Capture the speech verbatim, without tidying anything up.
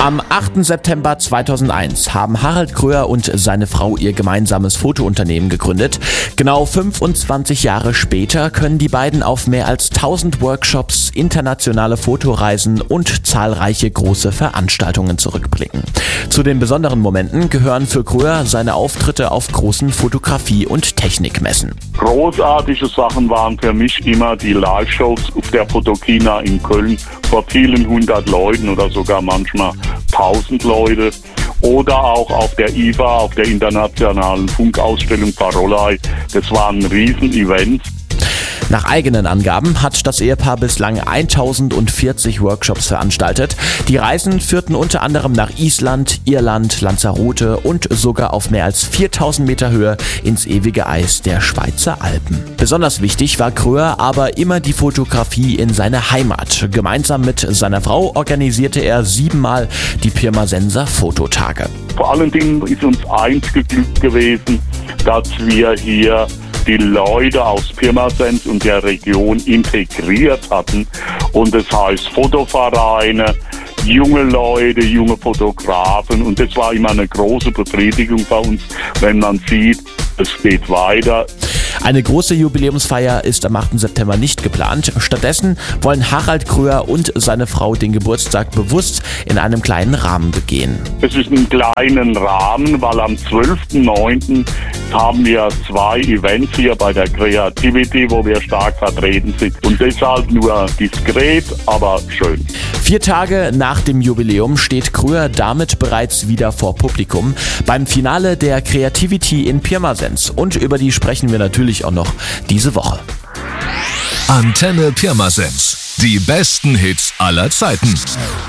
Am achten September zweitausendeins haben Harald Kröher und seine Frau ihr gemeinsames Fotounternehmen gegründet. Genau fünfundzwanzig Jahre später können die beiden auf mehr als tausend Workshops, internationale Fotoreisen und zahlreiche große Veranstaltungen zurückblicken. Zu den besonderen Momenten gehören für Kröher seine Auftritte auf großen Fotografie- und Technikmessen. Großartige Sachen waren für mich immer die Live-Shows auf der Photokina in Köln vor vielen hundert Leuten oder sogar manchmal tausend Leute. Oder auch auf der I F A, auf der internationalen Funkausstellung Parolei. Das waren Riesen-Events. Nach eigenen Angaben hat das Ehepaar bislang tausendvierzig Workshops veranstaltet. Die Reisen führten unter anderem nach Island, Irland, Lanzarote und sogar auf mehr als viertausend Meter Höhe ins ewige Eis der Schweizer Alpen. Besonders wichtig war Kröher aber immer die Fotografie in seiner Heimat. Gemeinsam mit seiner Frau organisierte er siebenmal die Pirmasens Fototage. Vor allen Dingen ist uns eins geglückt gewesen, dass wir hier die Leute aus Pirmasens und der Region integriert hatten. Und das heißt Fotovereine, junge Leute, junge Fotografen. Und das war immer eine große Befriedigung bei uns, wenn man sieht, es geht weiter. Eine große Jubiläumsfeier ist am achten September nicht geplant. Stattdessen wollen Harald Kröher und seine Frau den Geburtstag bewusst in einem kleinen Rahmen begehen. Es ist ein kleinen Rahmen, weil am zwölften neunten haben wir zwei Events hier bei der Creativity, wo wir stark vertreten sind. Und deshalb nur diskret, aber schön. Vier Tage nach dem Jubiläum steht Kröher damit bereits wieder vor Publikum beim Finale der Creativity in Pirmasens. Und über die sprechen wir natürlich auch noch diese Woche. Antenne Pirmasens. Die besten Hits aller Zeiten.